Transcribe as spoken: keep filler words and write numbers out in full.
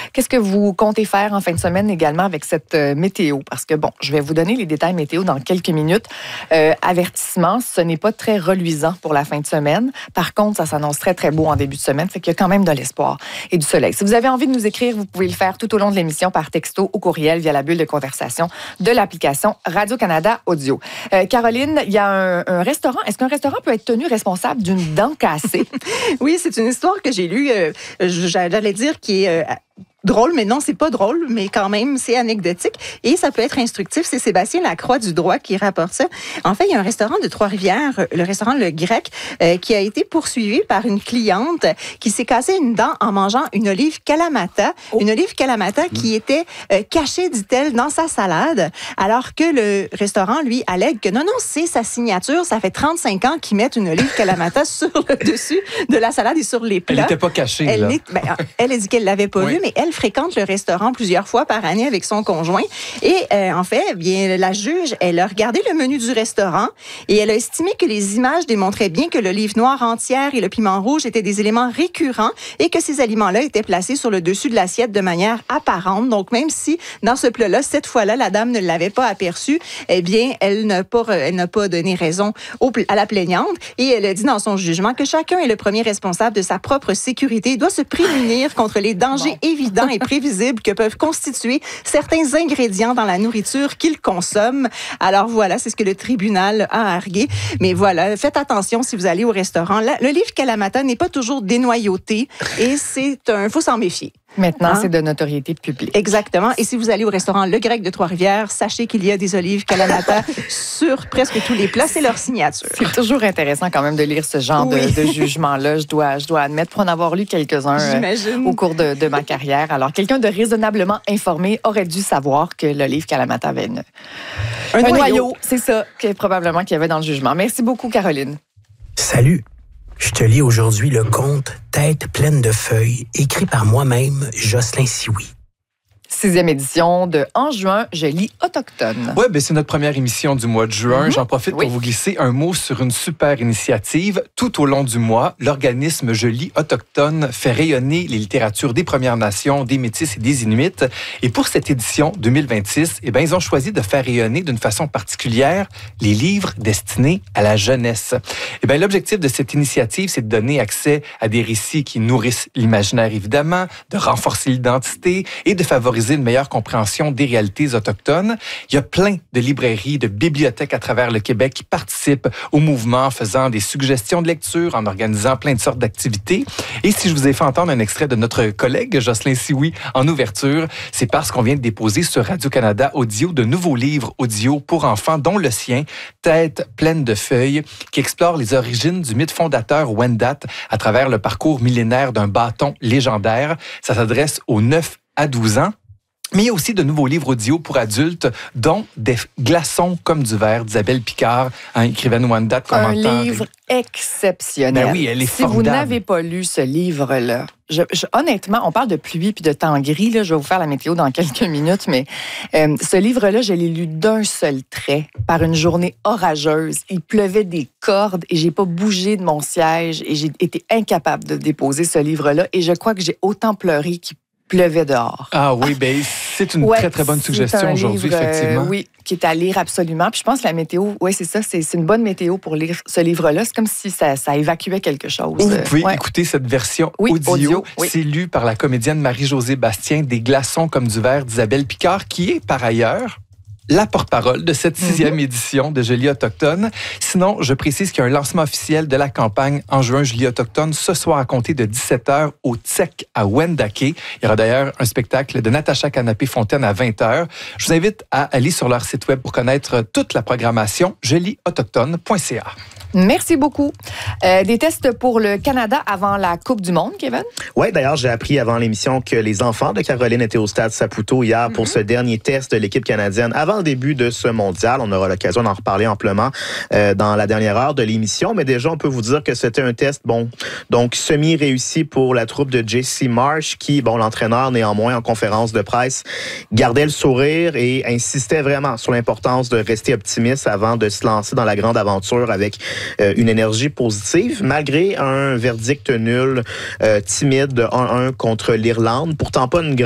Qu'est-ce que vous comptez faire en fin de semaine également avec cette euh, météo? Parce que, bon, je vais vous donner les détails météo dans quelques minutes. Euh, avertissement, ce n'est pas très reluisant pour la fin de semaine. Par contre, ça s'annonce très, très beau en début de semaine. Fait qu'il y a quand même de l'espoir et du soleil. Si vous avez envie de nous écrire, vous pouvez le faire tout au long de l'émission par texto ou courriel via la bulle de conversation de l'application Radio-Canada Audio. Euh, Caroline, il y a un, un restaurant. Est-ce qu'un restaurant peut être tenu responsable d'une dent cassée? Oui, c'est une histoire que j'ai lue, euh, j'allais dire, qui est... Euh, drôle, mais non, c'est pas drôle, mais quand même, c'est anecdotique. Et ça peut être instructif. C'est Sébastien Lacroix du Droit qui rapporte ça. En fait, il y a un restaurant de Trois-Rivières, le restaurant Le Grec, euh, qui a été poursuivi par une cliente qui s'est cassée une dent en mangeant une olive Kalamata. Oh. Une olive Kalamata mmh. qui était euh, cachée, dit-elle, dans sa salade, alors que le restaurant, lui, allègue que non, non, c'est sa signature. Ça fait trente-cinq ans qu'ils mettent une olive Kalamata sur le dessus de la salade et sur les plats. Elle n'était pas cachée, elle là. Ben, elle a dit qu'elle l'avait pas oui. vu, mais elle fréquente le restaurant plusieurs fois par année avec son conjoint. Et euh, en fait, bien, la juge, elle a regardé le menu du restaurant et elle a estimé que les images démontraient bien que l'olive noire entière et le piment rouge étaient des éléments récurrents et que ces aliments-là étaient placés sur le dessus de l'assiette de manière apparente. Donc, même si dans ce plat-là, cette fois-là, la dame ne l'avait pas aperçu, eh bien, elle n'a pas, elle n'a pas donné raison au, à la plaignante et elle a dit dans son jugement que chacun est le premier responsable de sa propre sécurité et doit se prémunir contre les dangers bon. évidents et prévisibles que peuvent constituer certains ingrédients dans la nourriture qu'il consomme. Alors voilà, c'est ce que le tribunal a argué. Mais voilà, faites attention si vous allez au restaurant. Le livre Kalamata n'est pas toujours dénoyauté et c'est un, faut s'en méfier. Maintenant, hein? C'est de notoriété publique. Exactement. Et si vous allez au restaurant Le Grec de Trois-Rivières, sachez qu'il y a des olives Kalamata sur presque tous les plats. C'est leur signature. C'est toujours intéressant quand même de lire ce genre oui. de, de jugement-là. Je dois, je dois admettre, pour en avoir lu quelques-uns euh, au cours de, de ma carrière. Alors, quelqu'un de raisonnablement informé aurait dû savoir que l'olive Kalamata avait une, un, un noyau. noyau. C'est ça, que, probablement, qu'il y avait dans le jugement. Merci beaucoup, Caroline. Salut. Je te lis aujourd'hui le conte « Tête pleine de feuilles » écrit par moi-même, Jocelyn Sioui. Sixième édition de En juin, je lis Autochtone. Oui, ben c'est notre première émission du mois de juin. Mm-hmm. J'en profite oui. pour vous glisser un mot sur une super initiative. Tout au long du mois, l'organisme Je lis Autochtone fait rayonner les littératures des Premières Nations, des Métis et des Inuits. Et pour cette édition deux mille vingt-six, eh ben, ils ont choisi de faire rayonner d'une façon particulière les livres destinés à la jeunesse. Eh ben, l'objectif de cette initiative, c'est de donner accès à des récits qui nourrissent l'imaginaire, évidemment, de renforcer l'identité et de favoriser une meilleure compréhension des réalités autochtones. Il y a plein de librairies, de bibliothèques à travers le Québec qui participent au mouvement en faisant des suggestions de lecture, en organisant plein de sortes d'activités. Et si je vous ai fait entendre un extrait de notre collègue Jocelyn Sioui en ouverture, c'est parce qu'on vient de déposer sur Radio-Canada Audio de nouveaux livres audio pour enfants, dont le sien, Tête pleine de feuilles, qui explore les origines du mythe fondateur Wendat à travers le parcours millénaire d'un bâton légendaire. Ça s'adresse aux neuf à douze ans. Mais il y a aussi de nouveaux livres audio pour adultes, dont Des glaçons comme du verre d'Isabelle Picard, hein, écrivaine Wendat. Un livre exceptionnel. Ben oui, elle est si formidable. vous n'avez pas lu ce livre-là, je, je, honnêtement, on parle de pluie puis de temps gris. Là, je vais vous faire la météo dans quelques minutes, mais euh, ce livre-là, je l'ai lu d'un seul trait par une journée orageuse. Il pleuvait des cordes et j'ai pas bougé de mon siège et j'ai été incapable de déposer ce livre-là. Et je crois que j'ai autant pleuré qu'il pleuvait dehors. Ah oui, bien, c'est une ouais, très, très bonne suggestion aujourd'hui, livre, effectivement. Euh, oui, qui est à lire absolument. Puis je pense que la météo, oui, c'est ça, c'est, c'est une bonne météo pour lire ce livre-là. C'est comme si ça, ça évacuait quelque chose. Ou vous pouvez ouais. écouter cette version oui, audio. audio oui. C'est lu par la comédienne Marie-Josée Bastien, Des glaçons comme du verre d'Isabelle Picard, qui est, par ailleurs, la porte-parole de cette sixième mm-hmm. édition de Je lis Autochtone. Sinon, je précise qu'il y a un lancement officiel de la campagne En juin, je lis Autochtone ce soir à compter de dix-sept heures au T S E C à Wendake. Il y aura d'ailleurs un spectacle de Natacha Canapé-Fontaine à vingt heures. Je vous invite à aller sur leur site web pour connaître toute la programmation je lis autochtone point c a. Merci beaucoup. Euh, des tests pour le Canada avant la Coupe du monde, Kevin? Oui, d'ailleurs, j'ai appris avant l'émission que les enfants de Caroline étaient au stade Saputo hier mm-hmm. pour ce dernier test de l'équipe canadienne avant le début de ce mondial. On aura l'occasion d'en reparler amplement euh, dans la dernière heure de l'émission, mais déjà, on peut vous dire que c'était un test, bon, donc semi-réussi pour la troupe de J C Marsh qui, bon, l'entraîneur, néanmoins, en conférence de presse, gardait le sourire et insistait vraiment sur l'importance de rester optimiste avant de se lancer dans la grande aventure avec Euh, une énergie positive, malgré un verdict nul, euh, timide de un un contre l'Irlande. Pourtant pas une grande